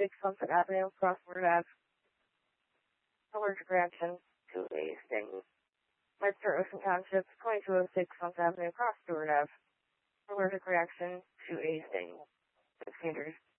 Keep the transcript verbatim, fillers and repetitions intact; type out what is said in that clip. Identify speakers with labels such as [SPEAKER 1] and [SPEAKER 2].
[SPEAKER 1] six Sunset Avenue, Crossword Ave. Allergic reaction to a sting. Leicester Ocean Township, twenty-two oh six Sunset Avenue, Crossword Ave. Allergic reaction to a sting. Sanders.